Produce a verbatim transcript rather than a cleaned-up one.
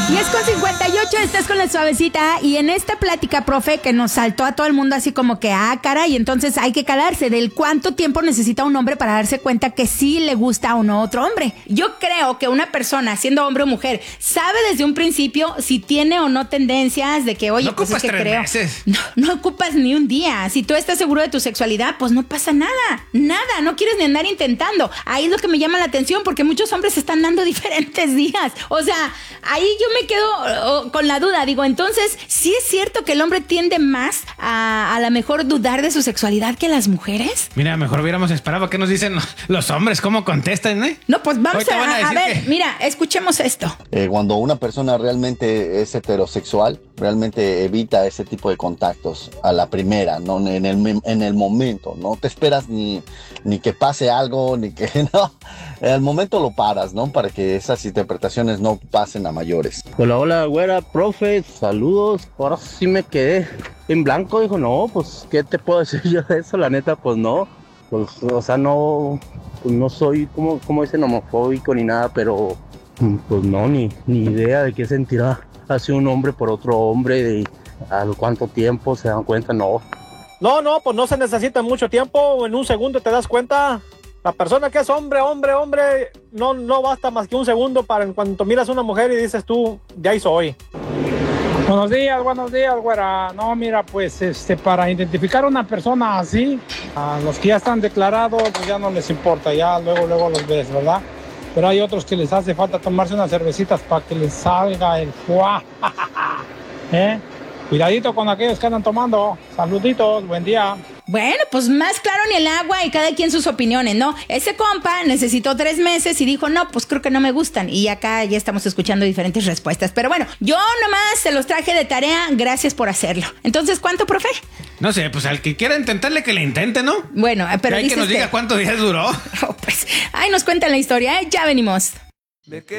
diez con cincuenta y ocho, estás con la suavecita. Y en esta plática, profe, que nos saltó a todo el mundo así como que, ah, caray, entonces hay que calarse del cuánto tiempo necesita un hombre para darse cuenta que sí le gusta o no otro hombre. Yo creo que una persona, siendo hombre o mujer, sabe desde un principio si tiene o no tendencias de que, oye, no pues es ocupas que tres creo. meses. No, no ocupas ni un día. Si tú estás seguro de tu sexualidad, pues no pasa nada. Nada, no quieres ni andar intentando. Ahí es lo que me llama la atención, porque muchos hombres se están dando diferentes días. O sea, ahí yo me quedo oh, con la duda. Digo, entonces, ¿sí es cierto que el hombre tiende más a a lo mejor dudar de su sexualidad que las mujeres? Mira, mejor hubiéramos esperado qué nos dicen los hombres, cómo contestan, ¿eh? No, pues vamos Ahorita a, van a a decir ver, que- mira, escuchemos esto. Eh, cuando una persona realmente es heterosexual, realmente evita ese tipo de contactos a la primera, ¿no? En el, en el momento, no te esperas ni, ni que pase algo, ni que no, en el momento lo paras, ¿no? Para que esas interpretaciones no pasen a mayores. Hola, hola, güera, profe, saludos. Ahora sí me quedé en blanco. Dijo, no, pues, ¿qué te puedo decir yo de eso? La neta, pues no. Pues, o sea, no, pues no soy, como, como dicen, homofóbico ni nada, pero, pues no, ni, ni idea de qué sentirá hacia un hombre por otro hombre, de al cuánto tiempo se dan cuenta, no. No, no, pues no se necesita mucho tiempo, en un segundo te das cuenta. La persona que es hombre, hombre, hombre, no, no basta más que un segundo para en cuanto miras a una mujer y dices tú, de ahí soy. Buenos días, buenos días, güera. No, mira, pues este, para identificar a una persona así, a los que ya están declarados, pues ya no les importa, ya luego, luego los ves, ¿verdad? Pero hay otros que les hace falta tomarse unas cervecitas para que les salga el fuá. ¿Eh? Cuidadito con aquellos que andan tomando. Saluditos, buen día. Bueno, pues más claro ni el agua y cada quien sus opiniones, ¿no? Ese compa necesitó tres meses y dijo, no, pues creo que no me gustan. Y acá ya estamos escuchando diferentes respuestas. Pero bueno, yo nomás se los traje de tarea, gracias por hacerlo. Entonces, ¿cuánto, profe? No sé, pues al que quiera intentarle que le intente, ¿no? Bueno, pero hay que dices nos diga cuántos días duró. Oh, pues, ahí nos cuentan la historia, ¿eh? Ya venimos. ¿De qué